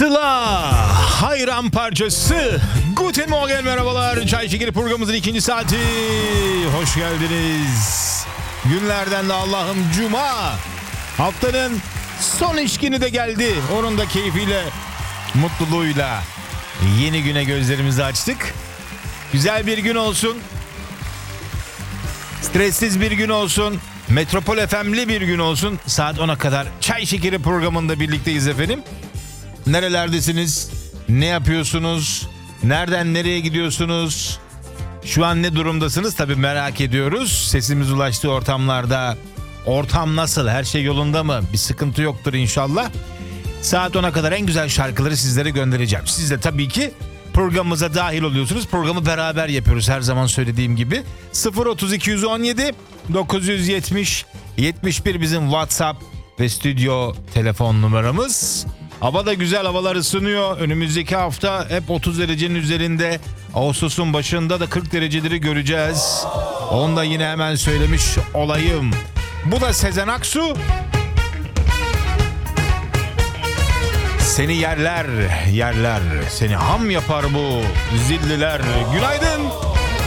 Sıla hayran parçası. Guten Morgen, merhabalar. Çay Şekeri programımızın ikinci saati. Hoş geldiniz. Günlerden de Allah'ım Cuma. Haftanın son iş günü de geldi. Onun da keyfiyle, mutluluğuyla yeni güne gözlerimizi açtık. Güzel bir gün olsun. Stressiz bir gün olsun. Metropol FM'li bir gün olsun. Saat 10'a kadar Çay Şekeri programında birlikteyiz efendim. Nerelerdesiniz? Ne yapıyorsunuz? Nereden nereye gidiyorsunuz? Şu an ne durumdasınız? Tabii merak ediyoruz. Sesimiz ulaştığı ortamlarda. Ortam nasıl? Her şey yolunda mı? Bir sıkıntı yoktur inşallah. Saat 10'a kadar en güzel şarkıları sizlere göndereceğim. Siz de tabii ki programımıza dahil oluyorsunuz. Programı beraber yapıyoruz her zaman söylediğim gibi. 03217 970 71 bizim WhatsApp ve stüdyo telefon numaramız. Hava da güzel, havalar ısınıyor. Önümüzdeki hafta hep 30 derecenin üzerinde. Ağustos'un başında da 40 dereceleri göreceğiz. Onu da yine hemen söylemiş olayım. Bu da Sezen Aksu. Seni yerler, yerler. Seni ham yapar bu zilliler. Günaydın.